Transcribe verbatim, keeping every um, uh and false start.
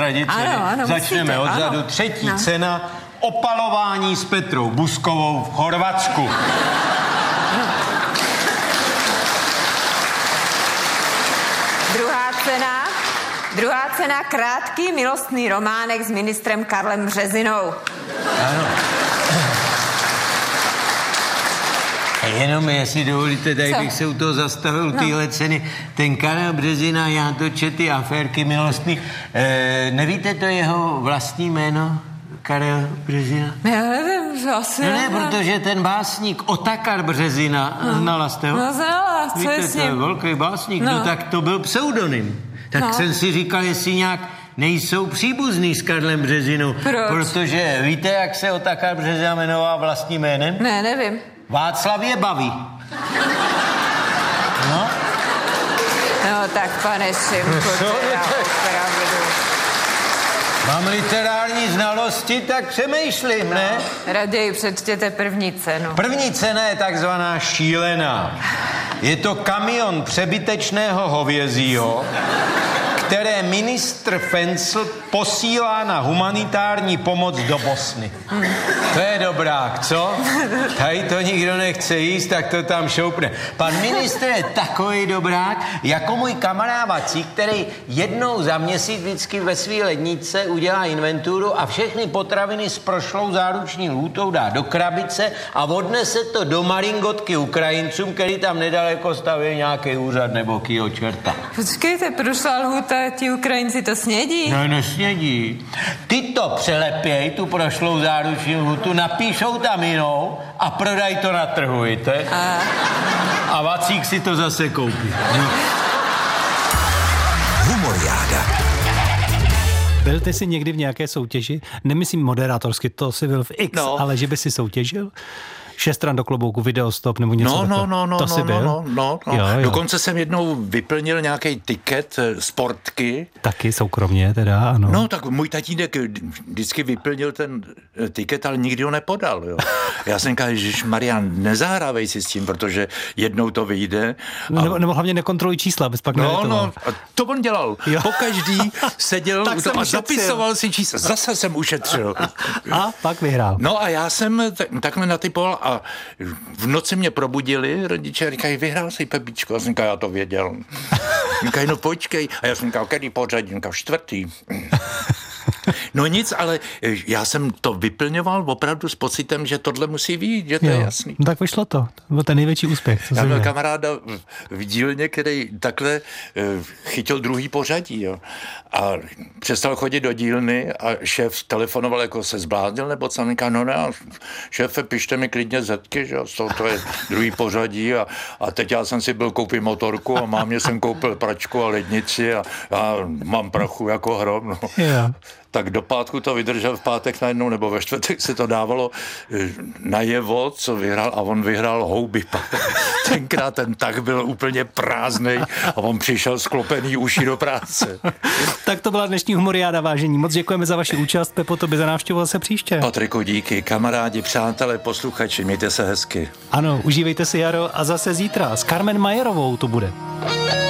tradici. Ano, ano, Začneme musíte, odzadu. ano. Třetí No. cena. Opalování s Petrou Buskovou v Chorvatsku. Druhá cena. Druhá cena, krátký milostný románek s ministrem Karlem Březinou. Ano. Jenom, jestli dovolíte, tady Co? bych se u toho zastavil, No. tyhle ceny. Ten Karel Březina, já to čet, ty aférky milostný. E, nevíte to jeho vlastní jméno? Karel Březina? Já nevím, že asi... No ne, protože ten básník Otakar Březina, no. znala jste ho? No znala, co Víte, je s to je ním? velký básník, No. no tak to byl pseudonym. Tak No. jsem si říkal, jestli nějak nejsou příbuzný s Karlem Březinou. Proč? Protože víte, jak se Otakar Březina jmenoval vlastním jménem? Ne, nevím. Václav je baví. No? No tak, pane Šimku, co teda je to? opravdu. Mám literární znalosti, tak přemýšlím, ne? Raději přečtěte první cenu. První cena je takzvaná šílená. Je to kamion přebytečného hovězího, které ministr Fencl posílá na humanitární pomoc do Bosny. Hmm. To je dobrák, co? Tady to nikdo nechce jíst, tak to tam šoupne. Pan ministr je takový dobrák, jako můj kamarád Vacík, který jednou za měsíc vždycky ve svý ledničce udělá inventuru a všechny potraviny s prošlou záruční lhůtou dá do krabice a odnese to do Maringotky Ukrajincům, který tam nedaleko staví nějaký úřad nebo kýho čerta. Počkejte, prošla lhůta, ti Ukrajinci to snědí? No, nesnědí. Ty to přelepěj, tu prošlou záruční lhůtu, napíšou tam jinou a prodají to na trhu, víte? A... A Vacík si to zase koupí. No. Humoriáda. Byl ty si někdy v nějaké soutěži? Nemyslím moderátorsky, to si byl v X, No. ale že by si soutěžil? Šest stran do klobouku, videostop nebo něco No, takového. no, no, no, to no, si byl? no, no, no. Jo, jo. Dokonce jsem jednou vyplnil nějaký tiket eh, sportky. Taky soukromně teda, ano. No, tak můj tatínek vždycky vyplnil ten eh, tiket, ale nikdy ho nepodal, jo. Já jsem říkal, že Marian, nezahrávej si s tím, protože jednou to vyjde. A... Nebo, nebo hlavně nekontroluj čísla, bez pak No, nelitoval. no, a to on dělal. Jo. Pokaždý seděl Tak u jsem toho a ušetřil. zapisoval si čísla. Zase jsem ušetřil. A pak vyhrál. No a já jsem t- takhle natypoval a v noci mě probudili rodiče a říkají, vyhrál jsi, Pepíčko. A jsem říkal, já to věděl. Říkají, no počkej. A já jsem říkal, který pořadí? Říkal, čtvrtý. No nic, ale já jsem to vyplňoval opravdu s pocitem, že tohle musí vyjít, že to Jo. je jasný. No tak vyšlo to. To byl ten největší úspěch. Co Já jsi měl udělal. kamaráda v dílně, který takhle eh, chytil druhý pořadí, jo. A přestal chodit do dílny a šéf telefonoval, jako se zbláznil, nebo co, říká, no ne, šéfe, pište mi klidně zetky, že jo, to je druhý pořadí a, a teď já jsem si byl koupil motorku a mámě jsem koupil pračku a lednici a já mám prachu jako hrom, no. Jo. Tak do pátku to vydržel, v pátek najednou, nebo ve čtvrtek se to dávalo eh, najevo, co vyhrál, a on vyhrál houby. Tenkrát ten tah byl úplně prázdnej a on přišel sklopený uši do práce. Tak to byla dnešní humoriáda, vážení. Moc děkujeme za vaši účast, Pepo, tobě za návštěvu zase příště. Patriku, díky. Kamarádi, přátelé, posluchači, mějte se hezky. Ano, užívejte si jaro a zase zítra s Carmen Majerovou to bude.